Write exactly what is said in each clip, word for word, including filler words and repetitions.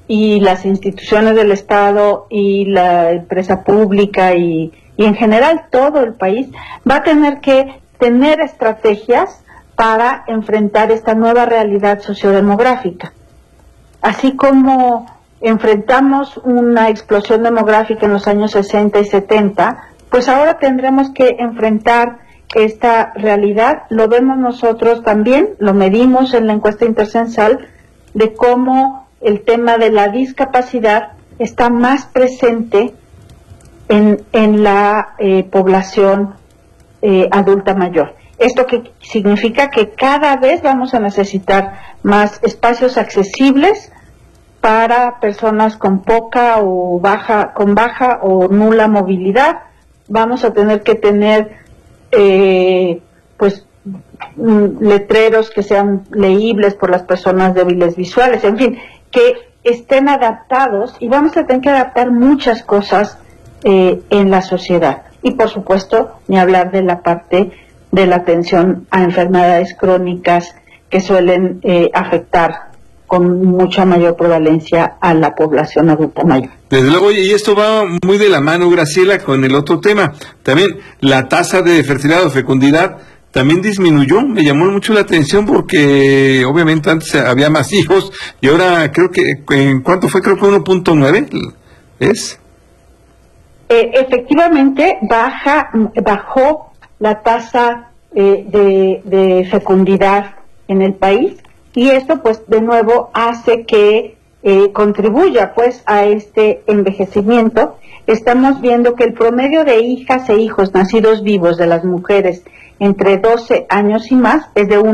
y las instituciones del Estado y la empresa pública y, y en general todo el país va a tener que tener estrategias para enfrentar esta nueva realidad sociodemográfica. Así como enfrentamos una explosión demográfica en los años sesenta y setenta, pues ahora tendremos que enfrentar esta realidad. Lo vemos nosotros también, lo medimos en la encuesta intercensal, de cómo el tema de la discapacidad está más presente en, en la eh, población eh, adulta mayor. Esto que significa que cada vez vamos a necesitar más espacios accesibles para personas con poca o baja, con baja o nula movilidad. Vamos a tener que tener eh, pues letreros que sean leíbles por las personas débiles visuales, en fin, que estén adaptados, y vamos a tener que adaptar muchas cosas eh, en la sociedad. Y por supuesto, ni hablar de la parte de la atención a enfermedades crónicas que suelen eh, afectar con mucha mayor prevalencia a la población adulta mayor. Desde luego, y esto va muy de la mano, Graciela, con el otro tema. También la tasa de fertilidad o fecundidad también disminuyó. Me llamó mucho la atención porque obviamente antes había más hijos y ahora creo que, ¿en cuánto fue? Creo que uno punto nueve, ¿es? Eh, efectivamente, baja, bajó la tasa eh, de, de fecundidad en el país, y esto pues de nuevo hace que eh, contribuya pues a este envejecimiento. Estamos viendo que el promedio de hijas e hijos nacidos vivos de las mujeres entre doce años y más es de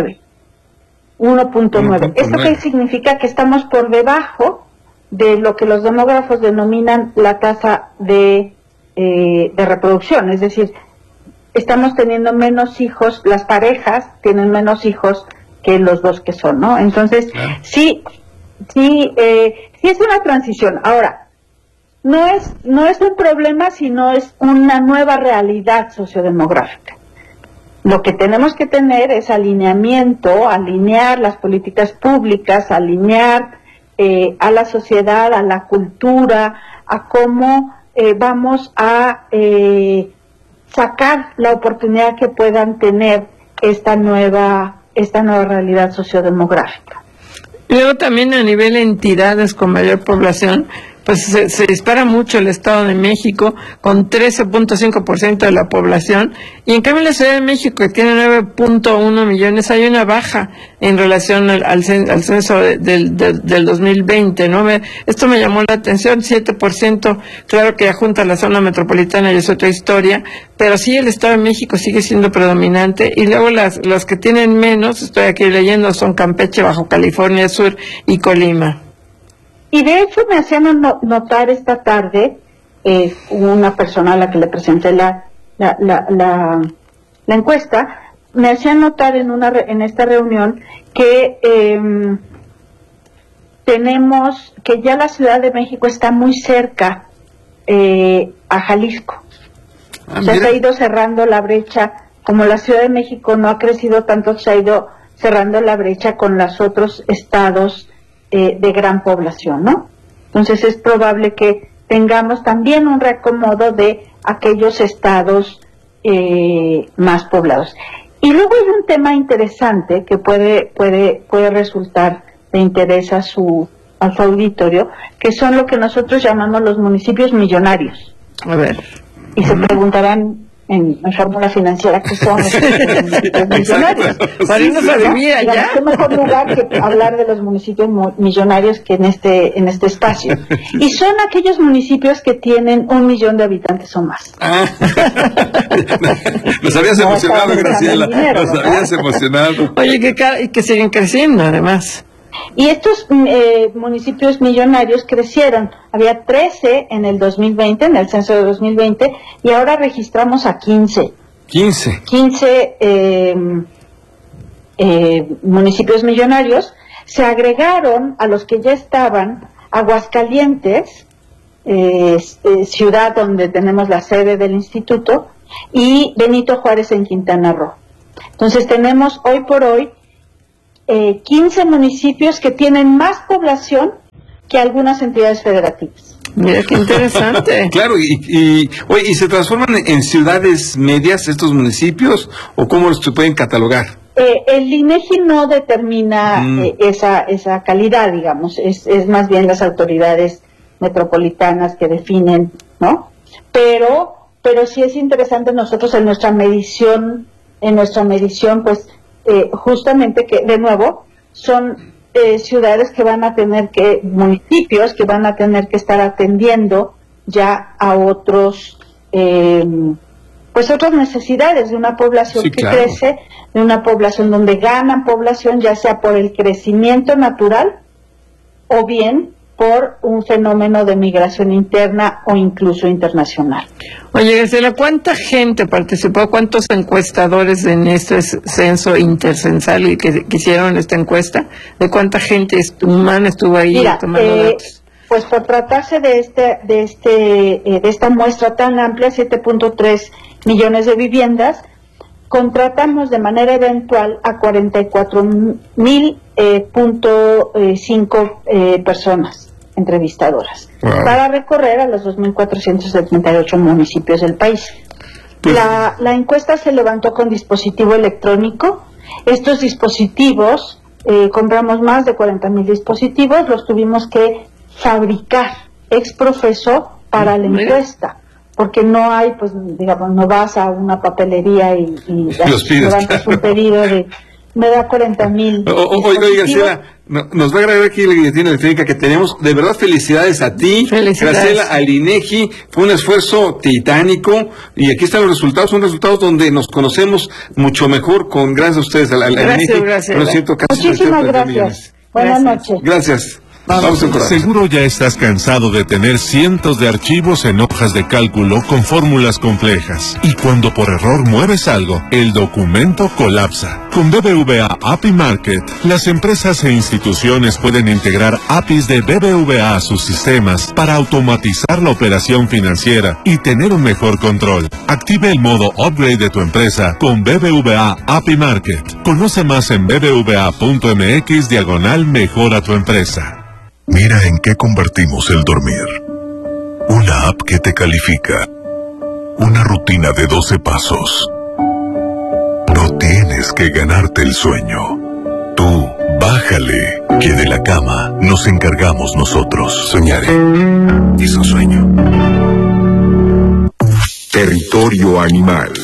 uno punto nueve. ¿Esto qué significa? Que estamos por debajo de lo que los demógrafos denominan la tasa de, eh, de reproducción, es decir, estamos teniendo menos hijos, las parejas tienen menos hijos que los dos que son, ¿no? Entonces, claro. sí, sí, eh, sí es una transición. Ahora, no es, no es un problema, sino es una nueva realidad sociodemográfica. Lo que tenemos que tener es alineamiento, alinear las políticas públicas, alinear eh, a la sociedad, a la cultura, a cómo eh, vamos a eh, sacar la oportunidad que puedan tener esta nueva esta nueva realidad sociodemográfica. Y luego también a nivel de entidades con mayor población, pues se, se dispara mucho el Estado de México con trece punto cinco por ciento de la población, y en cambio en la Ciudad de México, que tiene nueve punto uno millones, hay una baja en relación al, al, al censo de, de, de, del dos mil veinte, ¿no? Me, esto me llamó la atención, siete por ciento, claro que ya junta la zona metropolitana y es otra historia, pero sí el Estado de México sigue siendo predominante, y luego las, las que tienen menos, estoy aquí leyendo, son Campeche, Baja California Sur y Colima. Y de hecho me hacían notar esta tarde, eh, una persona a la que le presenté la, la, la, la, la encuesta, me hacían notar en, una, en esta reunión que eh, tenemos, que ya la Ciudad de México está muy cerca eh, a Jalisco. Ah, o sea, se ha ido cerrando la brecha, como la Ciudad de México no ha crecido tanto, se ha ido cerrando la brecha con los otros estados Eh, de gran población, ¿no? Entonces es probable que tengamos también un reacomodo de aquellos estados eh, más poblados. Y luego hay un tema interesante que puede puede puede resultar de interés a su a su auditorio, que son lo que nosotros llamamos los municipios millonarios. A ver. Y se preguntarán en, en fórmula financiera que son los municipios millonarios. Para irnos a vivir allá. ¿Qué mejor lugar que hablar de los municipios millonarios que en este en este espacio? Y son aquellos municipios que tienen un millón de habitantes o más. Ah. Nos habías emocionado, no, Graciela. Dinero, Nos habías emocionado. Oye, que, y que siguen creciendo, además. Y estos eh, municipios millonarios crecieron. Había trece en el dos mil veinte, en el censo de dos mil veinte, y ahora registramos a quince. quince. quince eh, eh, municipios millonarios. Se agregaron a los que ya estaban Aguascalientes, eh, eh, ciudad donde tenemos la sede del instituto, y Benito Juárez en Quintana Roo. Entonces tenemos hoy por hoy Eh, quince municipios que tienen más población que algunas entidades federativas. Mira qué interesante. Claro, y, y, oye, ¿y se transforman en ciudades medias estos municipios o cómo los pueden catalogar? Eh, el INEGI no determina mm. eh, esa esa calidad, digamos, es, es más bien las autoridades metropolitanas que definen, ¿no? Pero pero sí es interesante nosotros en nuestra medición, en nuestra medición, pues eh, justamente que de nuevo son eh, ciudades que van a tener que, municipios que van a tener que estar atendiendo ya a otros, eh, pues otras necesidades de una población sí, que claro. crece, de una población donde ganan población, ya sea por el crecimiento natural o bien por un fenómeno de migración interna o incluso internacional. Oye, Graciela, ¿cuánta gente participó? ¿Cuántos encuestadores en este censo intercensal y que, que hicieron esta encuesta? ¿De cuánta gente humana estuvo ahí Mira, tomando eh, datos? Pues por tratarse de este, de este, eh, de esta muestra tan amplia, siete punto tres millones de viviendas, contratamos de manera eventual a cuarenta y cuatro mil punto cinco eh, personas entrevistadoras wow. para recorrer a los dos mil cuatrocientos setenta y ocho municipios del país. Pues, la, la encuesta se levantó con dispositivo electrónico. Estos dispositivos, eh, compramos más de cuarenta mil dispositivos, los tuvimos que fabricar ex profeso para la encuesta. Porque no hay, pues, digamos, no vas a una papelería y, y los pides, levantas claro. un pedido de, me da cuarenta mil. Oiga, Graciela, no, nos va a agradecer aquí la guillotina electrónica que tenemos. De verdad, felicidades a ti, felicidades. Graciela, al INEGI. Fue un esfuerzo titánico y aquí están los resultados. Son resultados donde nos conocemos mucho mejor con gracias a ustedes, al, al gracias, INEGI. Gracias, siento, casi muchísimas gracias. Buenas gracias. noches. Gracias. Vamos a Seguro ya estás cansado de tener cientos de archivos en hojas de cálculo con fórmulas complejas. Y cuando por error mueves algo, el documento colapsa. Con B B V A A P I Market, las empresas e instituciones pueden integrar A P Is de B B V A a sus sistemas para automatizar la operación financiera y tener un mejor control. Active el modo Upgrade de tu empresa con B B V A A P I Market. Conoce más en bbva.mx diagonal mejora tu empresa. Mira en qué convertimos el dormir. Una app que te califica. Una rutina de doce pasos. No tienes que ganarte el sueño. Tú, bájale, que de la cama nos encargamos nosotros. Soñaré. Hizo sueño. Territorio animal.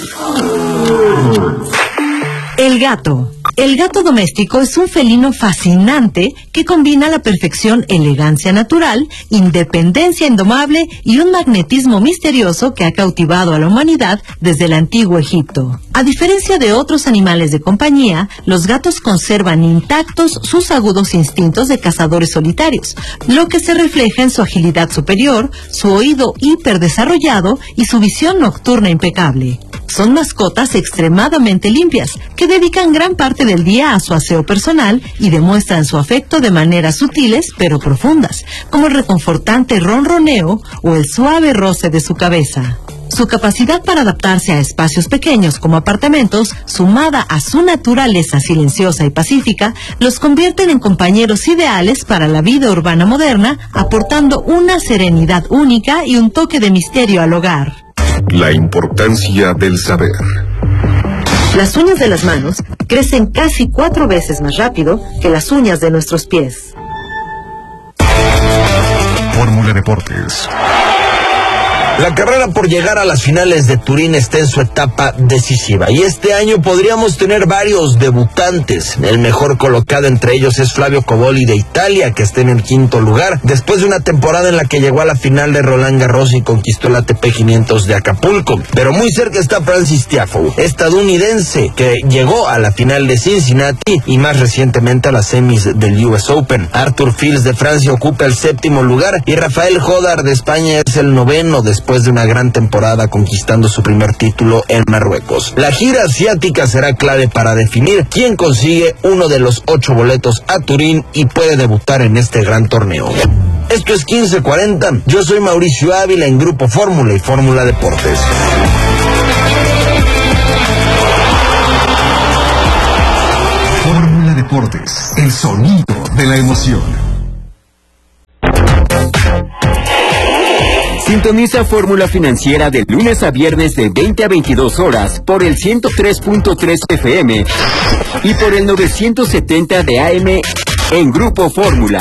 El gato. El gato doméstico es un felino fascinante que combina a la perfección elegancia natural, independencia indomable y un magnetismo misterioso que ha cautivado a la humanidad desde el antiguo Egipto. A diferencia de otros animales de compañía, los gatos conservan intactos sus agudos instintos de cazadores solitarios, lo que se refleja en su agilidad superior, su oído hiperdesarrollado y su visión nocturna impecable. Son mascotas extremadamente limpias, que dedican gran parte del día a su aseo personal y demuestran su afecto de maneras sutiles pero profundas, como el reconfortante ronroneo o el suave roce de su cabeza. Su capacidad para adaptarse a espacios pequeños como apartamentos, sumada a su naturaleza silenciosa y pacífica, los convierten en compañeros ideales para la vida urbana moderna, aportando una serenidad única y un toque de misterio al hogar. La importancia del saber. Las uñas de las manos crecen casi cuatro veces más rápido que las uñas de nuestros pies. Fórmula Deportes. La carrera por llegar a las finales de Turín está en su etapa decisiva y este año podríamos tener varios debutantes. El mejor colocado entre ellos es Flavio Cobolli de Italia, que está en el quinto lugar, después de una temporada en la que llegó a la final de Roland Garros y conquistó el A T P quinientos de Acapulco. Pero muy cerca está Francis Tiafoe, estadounidense, que llegó a la final de Cincinnati y más recientemente a las semis del U S Open. Arthur Fils de Francia ocupa el séptimo lugar y Rafael Jodar de España es el noveno, después después de una gran temporada conquistando su primer título en Marruecos. La gira asiática será clave para definir quién consigue uno de los ocho boletos a Turín y puede debutar en este gran torneo. Esto es quince cuarenta, yo soy Mauricio Ávila en Grupo Fórmula y Fórmula Deportes. Fórmula Deportes, el sonido de la emoción. Sintoniza Fórmula Financiera de lunes a viernes de veinte a veintidós horas por el ciento tres punto tres F M y por el novecientos setenta de A M en Grupo Fórmula.